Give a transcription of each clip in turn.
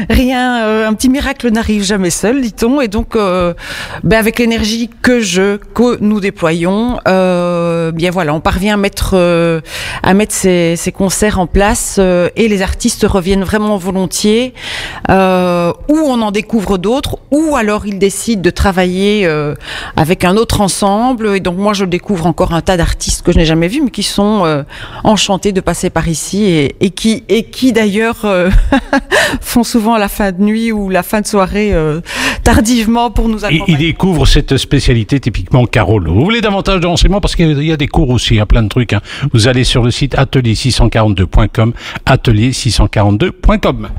rien, un petit miracle n'arrive jamais seul, dit-on. Et donc, avec l'énergie que nous déployons, bien voilà, on parvient à mettre ces concerts en place et les artistes reviennent vraiment volontiers, ou on en découvre d'autres, ou alors ils décident de travailler avec un autre ensemble. Et donc moi, je découvre encore un tas d'artistes que je n'ai jamais vus, mais qui sont enchantés de passer par ici et qui d'ailleurs font souvent la fin de nuit ou la fin de soirée tardivement pour nous accompagner. Ils découvrent cette spécialité typiquement Carole. Vous voulez davantage de renseignements parce qu'il y a des cours aussi, plein de trucs. Vous allez sur le site atelier642.com, atelier642.com.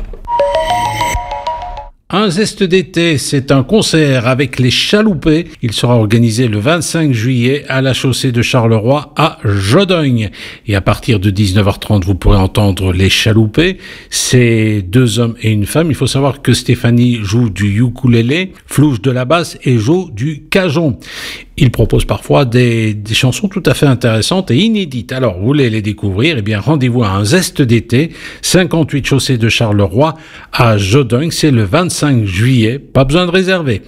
Un zeste d'été, c'est un concert avec les Chaloupés. Il sera organisé le 25 juillet à la chaussée de Charleroi à Jodogne. Et à partir de 19h30, vous pourrez entendre les Chaloupés. C'est 2 hommes et une femme. Il faut savoir que Stéphanie joue du ukulélé, Flouche de la basse et Joe du cajon. Il propose parfois des chansons tout à fait intéressantes et inédites. Alors, vous voulez les découvrir? Eh bien, rendez-vous à un zeste d'été, 58 chaussée de Charleroi à Jodogne. C'est le 25 juillet. Pas besoin de réserver.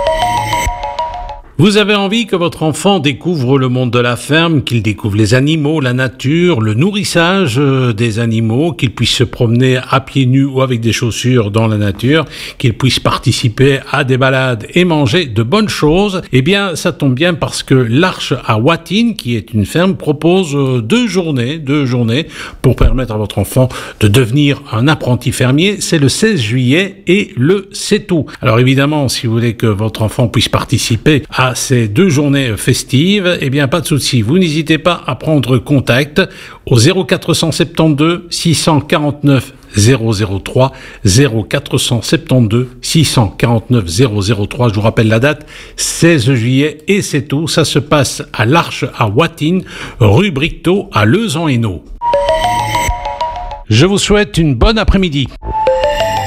Vous avez envie que votre enfant découvre le monde de la ferme, qu'il découvre les animaux, la nature, le nourrissage des animaux, qu'il puisse se promener à pieds nus ou avec des chaussures dans la nature, qu'il puisse participer à des balades et manger de bonnes choses. Eh bien, ça tombe bien parce que l'Arche à Watine, qui est une ferme, propose 2 journées pour permettre à votre enfant de devenir un apprenti fermier. C'est le 16 juillet et le 7 août. Alors évidemment, si vous voulez que votre enfant puisse participer à ces 2 journées festives, eh bien pas de souci. Vous n'hésitez pas à prendre contact au 0472 649 003 0472 649 003. Je vous rappelle la date, 16 juillet et 7 août. Ça se passe à l'Arche à Watine, rue Bricteau à Lezan-Hainaut. Je vous souhaite une bonne après-midi.